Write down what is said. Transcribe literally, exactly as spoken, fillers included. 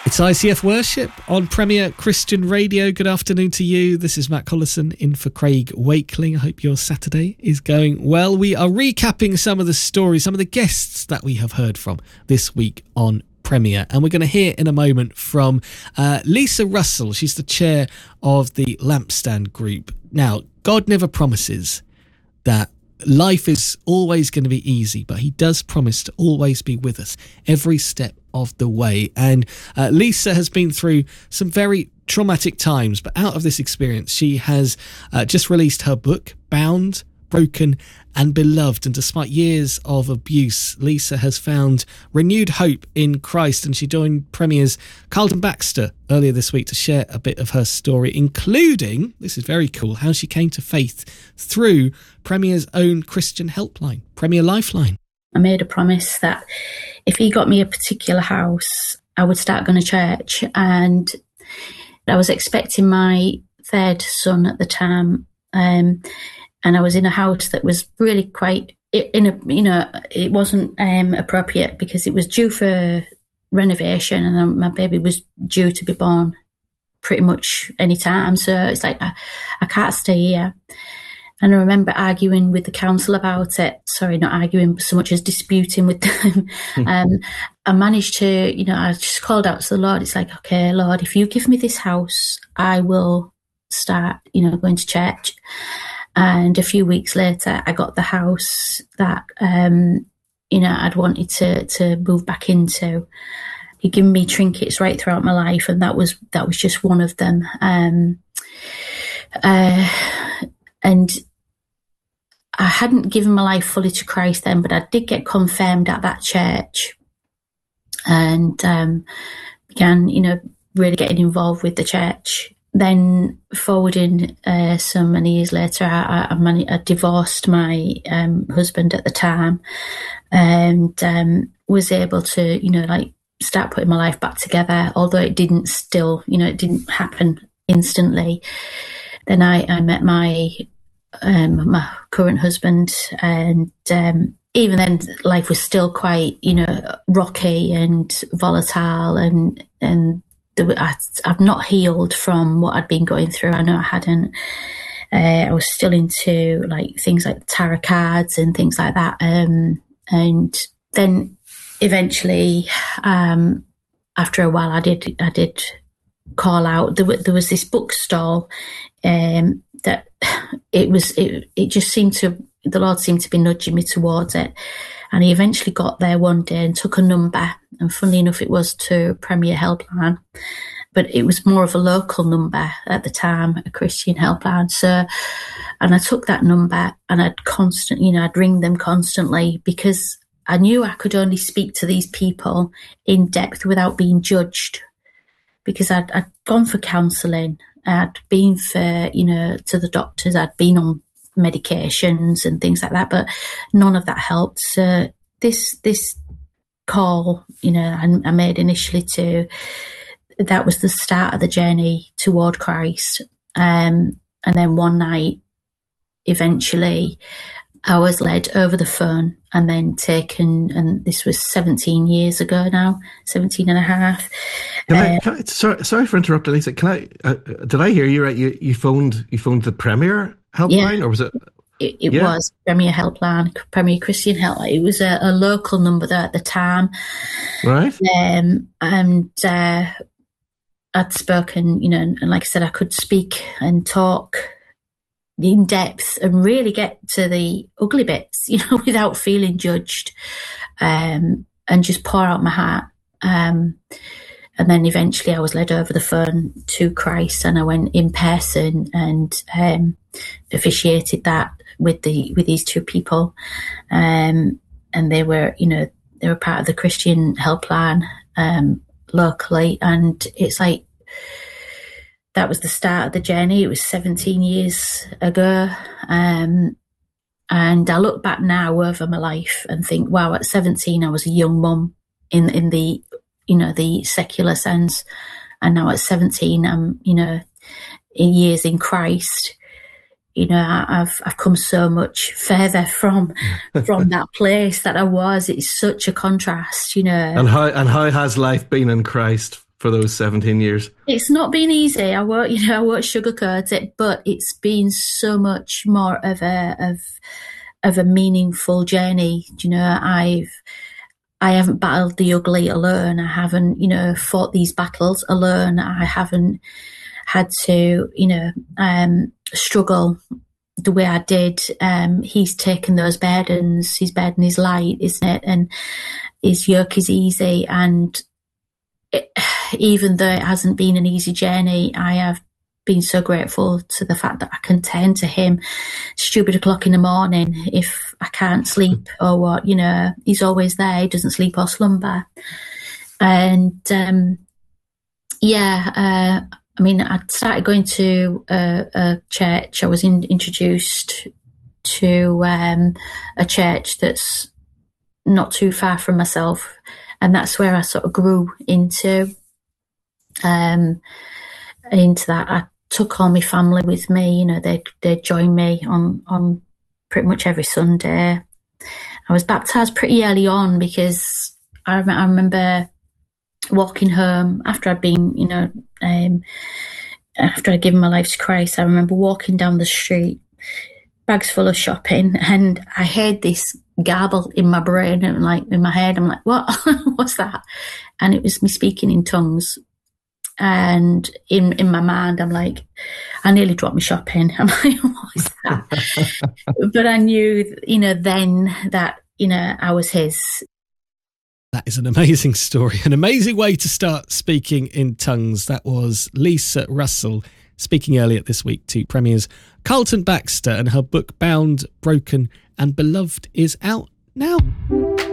It's I C F Worship on Premier Christian Radio. Good afternoon to you. This is Matt Collison in for Craig Wakeling. I hope your Saturday is going well. We are recapping some of the stories, some of the guests that we have heard from this week on Premier. And we're going to hear in a moment from uh, Lisa Russell. She's the chair of the Lampstand Group. Now, God never promises that life is always going to be easy, but he does promise to always be with us every step of the way. And uh, Lisa has been through some very traumatic times, but out of this experience, she has uh, just released her book, Bound, Broken and Beloved. And despite years of abuse, Lisa has found renewed hope in Christ, and she joined Premier's Carlton Baxter earlier this week to share a bit of her story, including, this is very cool, how she came to faith through Premier's own Christian helpline, Premier Lifeline. I made a promise that if he got me a particular house, I would start going to church. And I was expecting my third son at the time. Um, and I was in a house that was really quite, in a, you know, it wasn't um, appropriate because it was due for renovation, and my baby was due to be born pretty much any time. So it's like, I, I can't stay here. And I remember arguing with the council about it. Sorry, not arguing, but so much as disputing with them. um, I managed to, you know, I just called out to the Lord. It's like, okay, Lord, if you give me this house, I will start, you know, going to church. And a few weeks later, I got the house that, um, you know, I'd wanted to to move back into. He'd given me trinkets right throughout my life, and that was that was just one of them. Um, uh, and I hadn't given my life fully to Christ then, but I did get confirmed at that church, and um, began, you know, really getting involved with the church. Then, forwarding uh, so many years later, I, I, mani- I divorced my um, husband at the time, and um, was able to, you know, like start putting my life back together. Although it didn't still, you know, it didn't happen instantly. Then I, I met my um, my current husband, and um, even then, life was still quite, you know, rocky and volatile, and and. I, I've not healed from what I'd been going through. I know I hadn't. Uh, I was still into like things like tarot cards and things like that. Um, and then eventually, um, after a while, I did I did call out. There, there was this bookstall um, that it was. It, it just seemed to the Lord seemed to be nudging me towards it. And he eventually got there one day and took a number. And funnily enough, it was to Premier Helpline. But it was more of a local number at the time, a Christian helpline. So, and I took that number, and I'd constant, you know, I'd ring them constantly, because I knew I could only speak to these people in depth without being judged. Because I'd, I'd gone for counselling. I'd been for, you know, to the doctors. I'd been on medications and things like that, but none of that helped. So this this call, you know, I, I made initially to, that was the start of the journey toward Christ. Um, and then one night, eventually, I was led over the phone and then taken, and this was seventeen years ago now, seventeen and a half. Can I, can I, sorry, sorry for interrupting, Lisa. Can I, uh, did I hear you right? You, you phoned, you phoned the Premier Helpline, yeah, or was it? It, it yeah. was Premier Helpline, Premier Christian Helpline. It was a, a local number there at the time. Right. Um, and uh, I'd spoken, you know, and, and like I said, I could speak and talk in depth and really get to the ugly bits, you know, without feeling judged, um, and just pour out my heart. Um, and then eventually I was led over the phone to Christ, and I went in person and um, officiated that with the with these two people. Um, and they were, you know, they were part of the Christian helpline um, locally. And it's like, that was the start of the journey. It was seventeen years ago. Um, and I look back now over my life and think, wow, at seventeen, I was a young mum in, in the, you know, the secular sense. And now at seventeen, I'm, you know, in years in Christ, you know, I've, I've come so much further from, from that place that I was. It's such a contrast, you know. And how, and how has life been in Christ for those seventeen years? It's not been easy. I won't, you know, I won't sugarcoat it, but it's been so much more of a of of a meaningful journey. You know, I've I haven't battled the ugly alone. I haven't, you know, fought these battles alone. I haven't had to, you know, um, struggle the way I did. Um, he's taken those burdens. His burden is light, isn't it? And his yoke is easy. And it, even though it hasn't been an easy journey, I have been so grateful to the fact that I can turn to him stupid o'clock in the morning if I can't sleep or what, you know, he's always there. He doesn't sleep or slumber. And, um, yeah, uh, I mean, I started going to a, a church. I was in, introduced to um, a church that's not too far from myself. And that's where I sort of grew into, um, into that. I took all my family with me, you know, they'd, they'd join me on, on pretty much every Sunday. I was baptised pretty early on because I, I remember walking home after I'd been, you know, um, after I'd given my life to Christ. I remember walking down the street, bags full of shopping, and I heard this garble in my brain and like in my head. I'm like, what? What's that? And it was me speaking in tongues. And in, in my mind, I'm like, I nearly dropped my shopping. I'm like, what is that? But I knew, you know, then that, you know, I was his. That is an amazing story, an amazing way to start speaking in tongues. That was Lisa Russell speaking earlier this week to Premier's Carlton Baxter, and her book Bound, Broken and Beloved is out now.